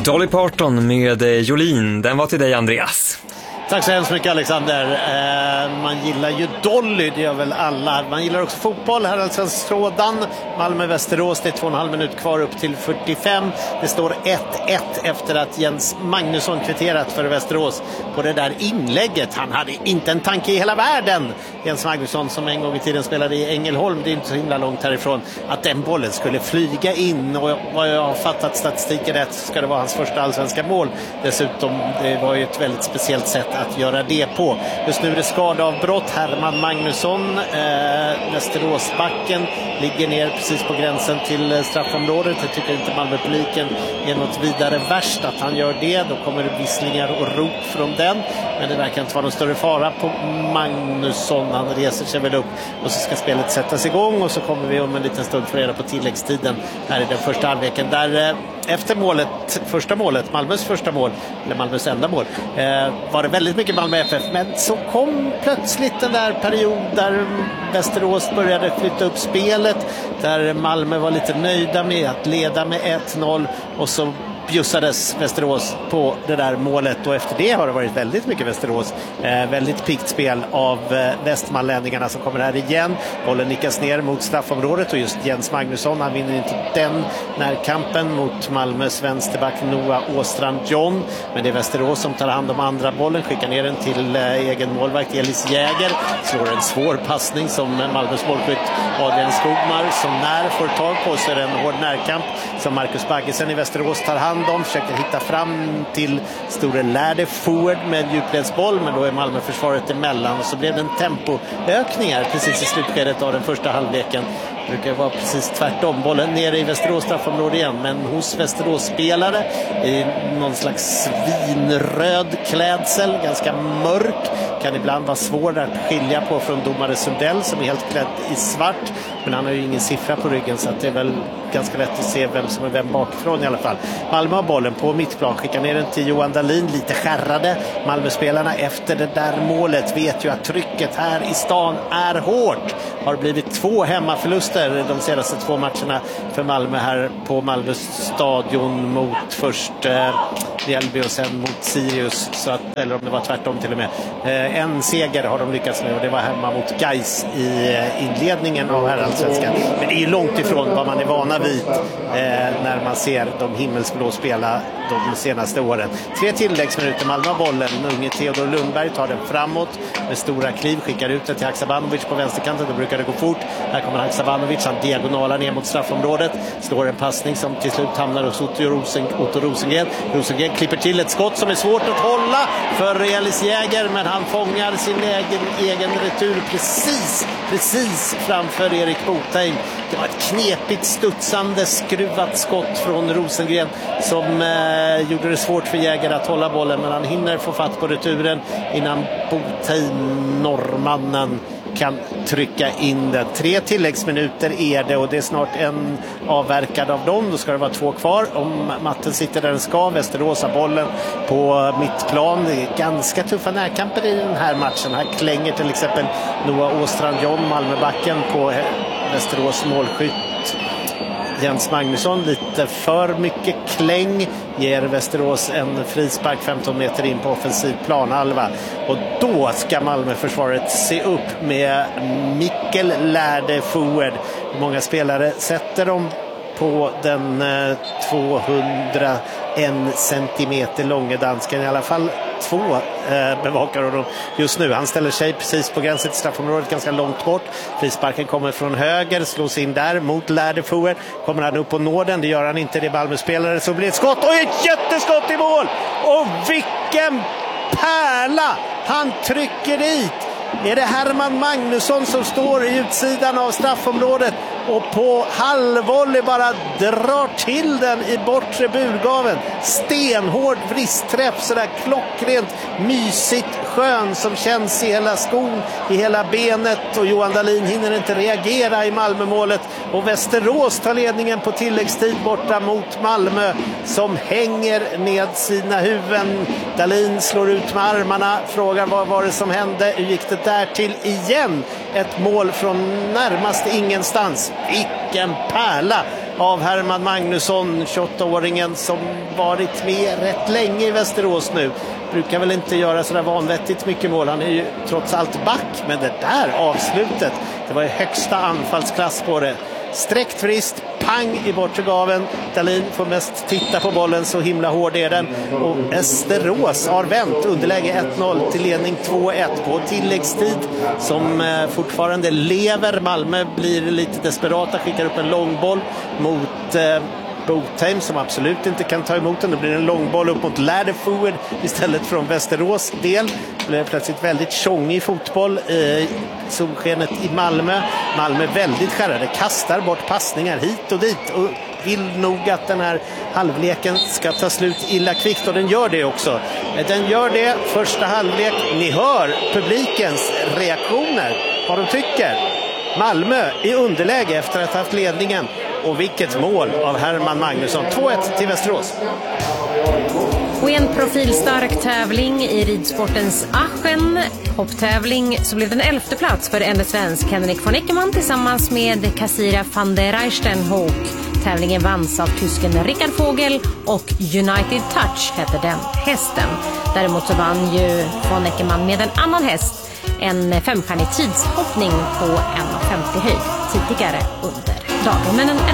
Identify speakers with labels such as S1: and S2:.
S1: Dolly Parton med Jolene, den var till dig Andreas.
S2: Tack så hemskt mycket Alexander. Man gillar ju Dolly, det gör väl alla. Man gillar också fotboll, här alltså sådan. Malmö-Västerås, det är 2,5 minut kvar upp till 45. Det står 1-1 efter att Jens Magnusson kvitterat för Västerås på det där inlägget. Han hade inte en tanke i hela världen, Jens Magnusson, som en gång i tiden spelade i Ängelholm, det är inte så himla långt härifrån, att den bollen skulle flyga in. Och vad jag har fattat statistiken rätt ska det vara hans första allsvenska mål. Dessutom, det var ju ett väldigt speciellt sätt att göra det på. Just nu är det skadeavbrott. Herman Magnusson, Västeråsbacken, ligger ner precis på gränsen till straffområdet. Jag tycker inte Malmöpubliken är något vidare värst att han gör det. Då kommer det visslingar och rop från den. Men det verkar inte vara någon större fara på Magnusson. Han reser sig väl upp och så ska spelet sättas igång. Och så kommer vi om en liten stund få reda på tilläggstiden här i den första halvleken. Där efter målet, första målet, Malmös första mål, eller Malmös enda mål, var det väldigt mycket Malmö FF. Men så kom plötsligt den där period där Västerås började flytta upp spelet, där Malmö var lite nöjda med att leda med 1-0 och så bjussades Västerås på det där målet, och efter det har det varit väldigt mycket Västerås. Väldigt pikt spel av västmanlänningarna som kommer här igen. Bollen nickas ner mot straffområdet och just Jens Magnusson, han vinner inte den närkampen mot Malmös vänsterback Noah Åstrand John, men det är Västerås som tar hand om andra bollen, skickar ner den till egen målvakt Elis Jäger, slår en svår passning som Malmös målskytt Adrian Skogmar som när får tag på, så är det en hård närkamp som Marcus Baggesen i Västerås tar hand om, försöker hitta fram till Store Lärde forward med djupledsboll, men då är Malmöförsvaret emellan och så blev det en tempoökning här precis i slutskedet av den första halvleken. Det brukar vara precis tvärtom, bollen nere i Västerås straffområde igen, men hos Västerås-spelare i någon slags vinröd klädsel, ganska mörk, kan ibland vara svår att skilja på från domare Sundell som är helt klädd i svart, men han har ju ingen siffra på ryggen så att det är väl ganska lätt att se vem som är vem bakifrån i alla fall. Malmö har bollen på mittplan, skickar ner den till Johan Dahlin, lite skärrade. Malmöspelarna efter det där målet vet ju att trycket här i stan är hårt. Har blivit 2 hemmaförluster de senaste 2 matcherna för Malmö här på Malmö stadion, mot först Mjällby och sen mot Sirius, så att, eller om det var tvärtom till och med. En seger har de lyckats med och det var hemma mot Gais i inledningen av herrallsvenskan. Men det är långt ifrån vad man är vana vid när man ser de himmelsblå spela de senaste åren. 3 tilläggsminuter, Malmö har bollen. Unge Theodor Lundberg tar den framåt med stora kliv, skickar ut den till Haksabanovic på vänsterkanten, då brukar det gå fort. Här kommer Haksabanovic, han diagonalar ner mot straffområdet, slår en passning som till slut hamnar hos Otto Rosengren. Rosengren klipper till ett skott som är svårt att hålla för Elis Jäger, men han fångar sin egen retur precis framför Erik Botheim. Det var ett knepigt studsande skruvat skott från Rosengren som gjorde det svårt för Jäger att hålla bollen, men han hinner få fatt på returen innan Botheim, norrmannen, kan trycka in det. 3 tilläggsminuter är det och det är snart en avverkad av dem. Då ska det vara 2 kvar. Om matten sitter där den ska. Västerås har bollen på mittplan. Det är ganska tuffa närkamper i den här matchen. Här klänger till exempel Noah Åstrand John, Malmöbacken, på Västerås målskytt Jens Magnusson. Lite för mycket kläng, ger Västerås en frispark 15 meter in på offensiv planhalva. Och då ska Malmöförsvaret se upp med Mikkel Lärde forward. Många spelare sätter dem på den 201 centimeter långa dansken, i alla fall 2 bevakar honom just nu. Han ställer sig precis på gränsen till straffområdet, ganska långt bort. Frisparken kommer från höger, slås in där mot Lärde forward. Kommer han upp på nåden, det gör han inte, det är Malmöspelare, så blir ett skott och ett jätteskott i mål! Och vilken pärla! Han trycker dit. Är det Herman Magnusson som står i utsidan av straffområdet och på halvvolley bara drar till den i bortre burgaven. Stenhård vristträff, sådär klockrent, mysigt, skön som känns i hela skon, i hela benet, och Johan Dahlin hinner inte reagera i Malmömålet och Västerås tar ledningen på tilläggstid borta mot Malmö som hänger med sina huvuden. Dahlin slår ut med armarna, frågar vad var det som hände, hur gick det där till igen? Ett mål från närmast ingenstans. Vilken pärla av Herman Magnusson, 28-åringen som varit med rätt länge i Västerås nu. Brukar väl inte göra sådär vanvettigt mycket mål. Han är ju trots allt back, men det där avslutet, det var ju högsta anfallsklass på det. Sträckt frist, pang i bortre gaven. Dahlin får mest titta på bollen, så himla hård är den. Och Västerås har vänt underläge 1-0 till ledning 2-1 på tilläggstid som fortfarande lever. Malmö blir lite desperata, skickar upp en långboll mot Botheim som absolut inte kan ta emot den. Det blir en långboll upp mot Läderford istället från Västerås del. Det blev plötsligt väldigt tjongig fotboll i solskenet i Malmö. Malmö väldigt skärrade, kastar bort passningar hit och dit och vill nog att den här halvleken ska ta slut illa kvickt, och den gör det också. Den gör det första halvlek. Ni hör publikens reaktioner, vad de tycker. Malmö i underläge efter att ha haft ledningen. Och vilket mål av Herman Magnusson. 2-1 till Västerås.
S3: Och i en profilstark tävling i ridsportens Aachen hopptävling så blev den 11:e plats för en svensk, Henrik von Eckermann, tillsammans med Kassira van der Reistenhoek. Tävlingen vanns av tysken Rickard Vogel och United Touch hette den hästen. Däremot så vann ju von Eckermann med en annan häst, en 5-stjärnig tidshoppning på 1,50 höjd tidigare under dagen. Men en